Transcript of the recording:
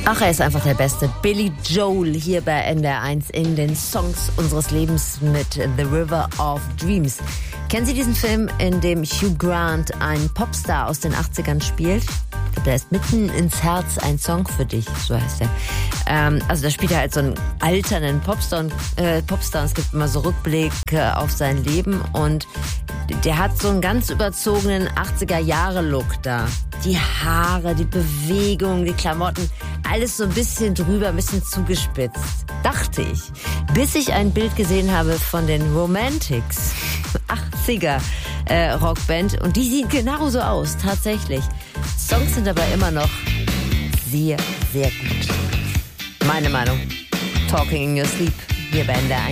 Ach, er ist einfach der Beste. Billy Joel hier bei NDR1 in den Songs unseres Lebens mit The River of Dreams. Kennen Sie diesen Film, in dem Hugh Grant einen Popstar aus den 80ern spielt? Der ist mitten ins Herz, ein Song für dich, so heißt er. Also da spielt er halt so einen alternden Popstar und es gibt immer so Rückblicke auf sein Leben und der hat so einen ganz überzogenen 80er-Jahre-Look da. Die Haare, die Bewegung, die Klamotten, alles so ein bisschen drüber, ein bisschen zugespitzt, dachte ich. Bis ich ein Bild gesehen habe von den Romantics, 80er Rockband, und die sieht genauso aus, tatsächlich. Songs sind aber immer noch sehr, sehr gut. Meine Meinung. Talking in Your Sleep hier bei NDR1.